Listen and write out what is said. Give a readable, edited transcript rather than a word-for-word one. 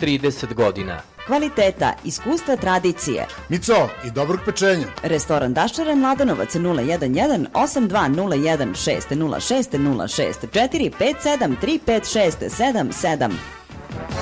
30 godina. Kvaliteta, iskustva, tradicije. Mico i dobrog pečenja. Restoran Daščare, Mladenovac 011 8201 606 06 064 57 356 77